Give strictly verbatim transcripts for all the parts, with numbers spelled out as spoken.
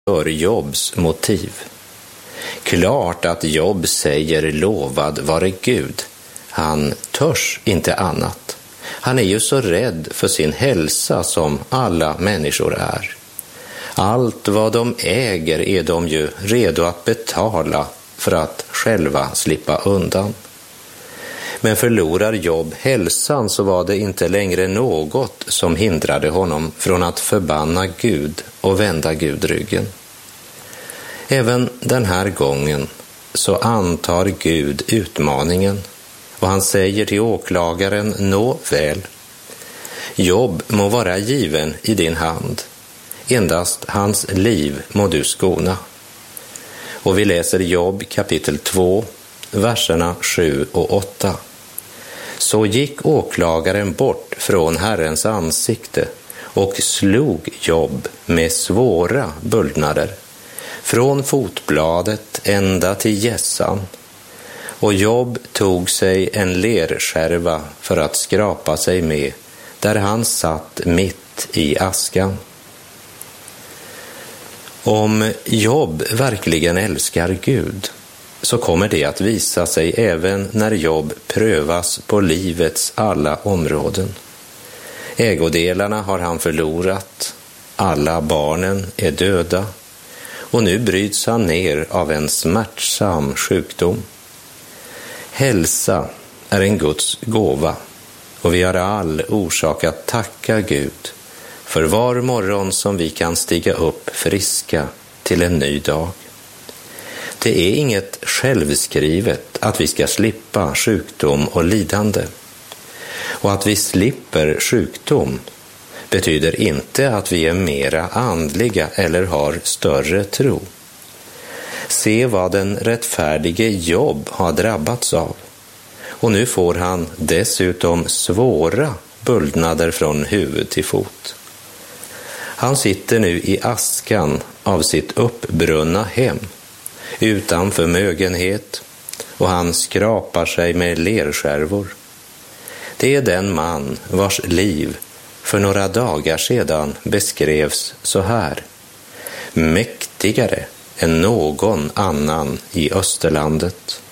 för Jobs motiv. Klart att Job säger lovad vare Gud. Han törs inte annat. Han är ju så rädd för sin hälsa som alla människor är. Allt vad de äger är de ju redo att betala för att själva slippa undan. Men förlorar Job hälsan så var det inte längre något som hindrade honom från att förbanna Gud och vända Gud ryggen. Även den här gången så antar Gud utmaningen och han säger till åklagaren: nå väl, Job må vara given i din hand, endast hans liv må du skona. Och vi läser Job kapitel två, verserna sju och åtta. Så gick åklagaren bort från Herrens ansikte och slog Job med svåra buldnader, från fotbladet ända till gässan. Och Job tog sig en lerskärva för att skrapa sig med, där han satt mitt i askan. Om Job verkligen älskar Gud så kommer det att visa sig även när Job prövas på livets alla områden. Ägodelarna har han förlorat, alla barnen är döda och nu bryts han ner av en smärtsam sjukdom. Hälsa är en Guds gåva och vi har all orsak att tacka Gud för var morgon som vi kan stiga upp friska till en ny dag. Det är inget självskrivet att vi ska slippa sjukdom och lidande. Och att vi slipper sjukdom betyder inte att vi är mera andliga eller har större tro. Se vad den rättfärdige Job har drabbats av. Och nu får han dessutom svåra buldnader från huvud till fot. Han sitter nu i askan av sitt uppbrunna hem, utan förmögenhet, och han skrapar sig med lerskärvor. Det är den man vars liv för några dagar sedan beskrevs så här: mäktigare än någon annan i Österlandet.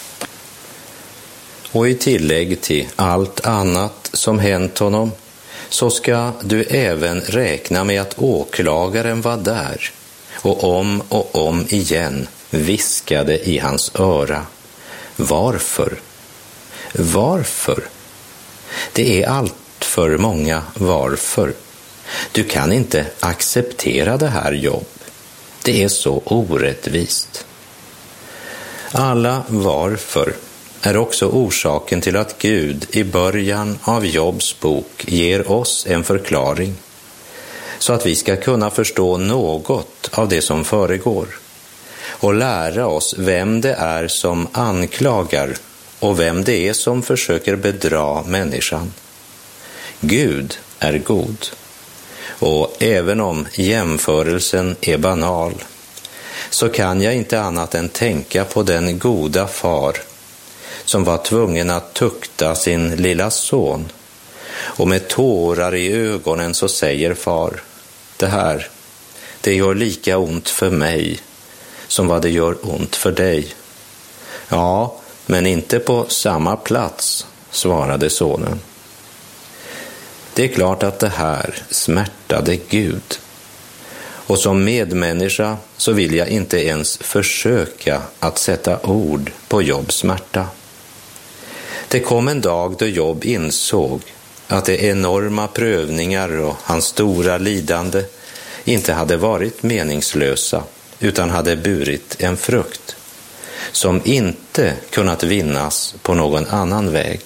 Och i tillägg till allt annat som hänt honom så ska du även räkna med att åklagaren var där och om och om igen viskade i hans öra: varför? Varför? Det är allt för många varför. Du kan inte acceptera det här, Job. Det är så orättvist. Alla varför är också orsaken till att Gud i början av Jobs bok ger oss en förklaring, så att vi ska kunna förstå något av det som föregår och lära oss vem det är som anklagar och vem det är som försöker bedra människan. Gud är god, och även om jämförelsen är banal så kan jag inte annat än tänka på den goda far som var tvungen att tukta sin lilla son, och med tårar i ögonen så säger far: det här, det gör lika ont för mig som vad det gör ont för dig. Ja, men inte på samma plats, svarade sonen. Det är klart att det här smärtade Gud. Och som medmänniska så vill jag inte ens försöka att sätta ord på Jobs smärta. Det kom en dag då Job insåg att de enorma prövningar och hans stora lidande inte hade varit meningslösa utan hade burit en frukt som inte kunnat vinnas på någon annan väg.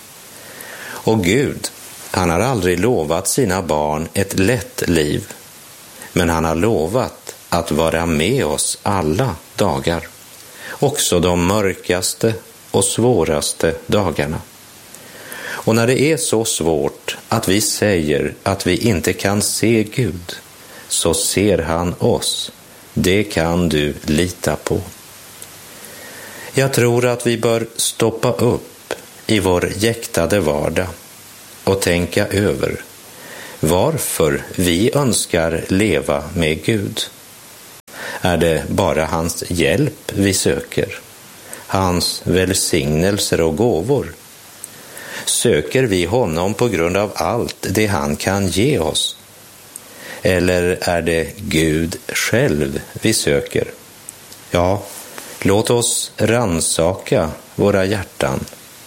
Och Gud, han har aldrig lovat sina barn ett lätt liv, men han har lovat att vara med oss alla dagar, också de mörkaste och svåraste dagarna. Och när det är så svårt att vi säger att vi inte kan se Gud, så ser han oss. Det kan du lita på. Jag tror att vi bör stoppa upp i vår jäktade vardag och tänka över varför vi önskar leva med Gud. Är det bara hans hjälp vi söker? Hans välsignelser och gåvor? Söker vi honom på grund av allt det han kan ge oss? Eller är det Gud själv vi söker? Ja, låt oss rannsaka våra hjärtan.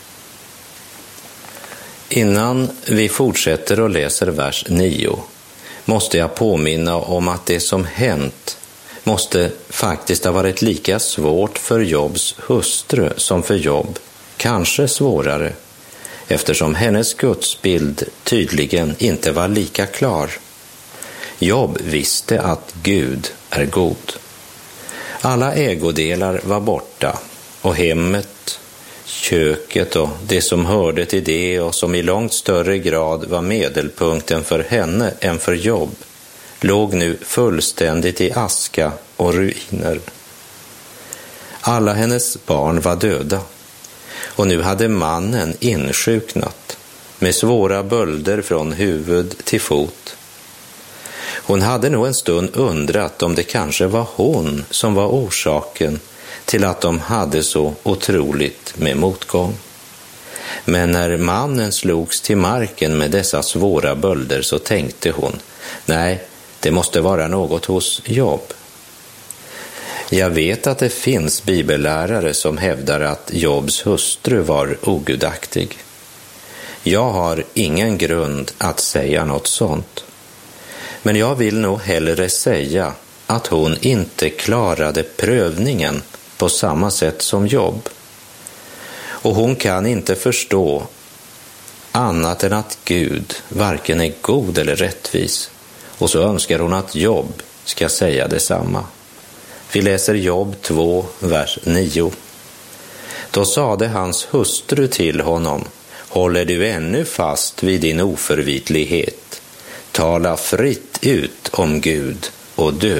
Innan vi fortsätter och läser vers nio måste jag påminna om att det som hänt måste faktiskt ha varit lika svårt för Jobs hustru som för Job, kanske svårare, eftersom hennes gudsbild tydligen inte var lika klar. Job visste att Gud är god. Alla ägodelar var borta och hemmet, köket och det som hörde till det och som i långt större grad var medelpunkten för henne än för Job låg nu fullständigt i aska och ruiner. Alla hennes barn var döda och nu hade mannen insjuknat med svåra bölder från huvud till fot. Hon hade nog en stund undrat om det kanske var hon som var orsaken till att de hade så otroligt med motgång. Men när mannen slogs till marken med dessa svåra bölder så tänkte hon, nej, det måste vara något hos Job. Jag vet att det finns bibellärare som hävdar att Jobs hustru var ogudaktig. Jag har ingen grund att säga något sånt. Men jag vill nog hellre säga att hon inte klarade prövningen på samma sätt som Job. Och hon kan inte förstå annat än att Gud varken är god eller rättvis. Och så önskar hon att Job ska säga detsamma. Vi läser Job två, vers nio. Då sade hans hustru till honom, håller du ännu fast vid din oförvitlighet? Tala fritt ut om Gud och dö.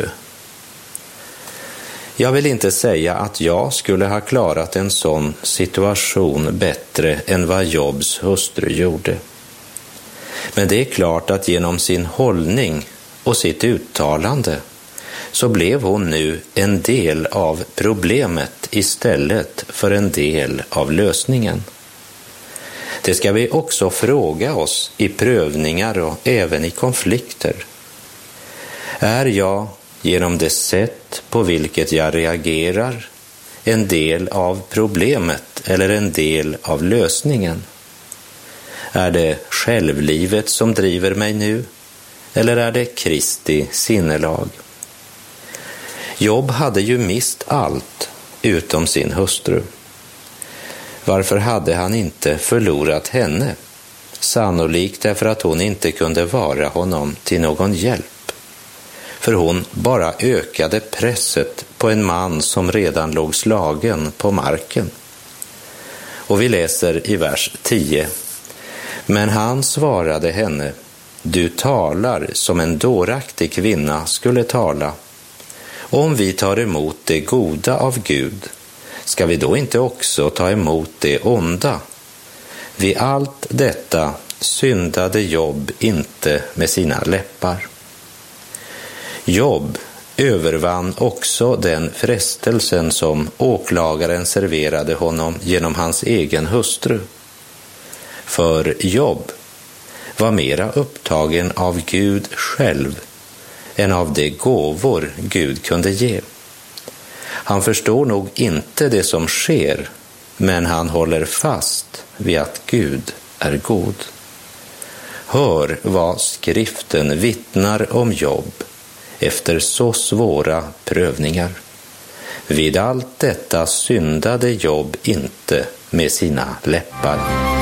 Jag vill inte säga att jag skulle ha klarat en sån situation bättre än vad Jobs hustru gjorde. Men det är klart att genom sin hållning och sitt uttalande så blev hon nu en del av problemet istället för en del av lösningen. Det ska vi också fråga oss i prövningar och även i konflikter. Är jag genom det sätt på vilket jag reagerar en del av problemet eller en del av lösningen? Är det självlivet som driver mig nu eller är det Kristi sinnelag? Job hade ju mist allt utom sin hustru. Varför hade han inte förlorat henne? Sannolikt därför att hon inte kunde vara honom till någon hjälp. För hon bara ökade presset på en man som redan låg slagen på marken. Och vi läser i vers tio. Men han svarade henne, du talar som en dåraktig kvinna skulle tala. Om vi tar emot det goda av Gud, ska vi då inte också ta emot det onda? Vid allt detta syndade Job inte med sina läppar. Job övervann också den frestelsen som åklagaren serverade honom genom hans egen hustru. För Job var mera upptagen av Gud själv än av de gåvor Gud kunde ge. Han förstår nog inte det som sker, men han håller fast vid att Gud är god. Hör vad skriften vittnar om Job efter så svåra prövningar. Vid allt detta syndade Job inte med sina läppar.